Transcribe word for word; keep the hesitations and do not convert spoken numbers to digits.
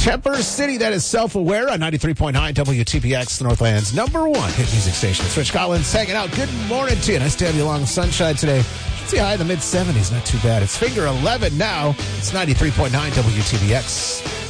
Temper City, that is Self-Aware on ninety-three point nine W T P X, the Northland's number one hit music station. It's Rich Collins hanging out. Good morning to you. Nice to have you along with sunshine today. Let's see, high in the mid-seventies. Not too bad. It's Finger eleven now. It's ninety-three point nine W T B X.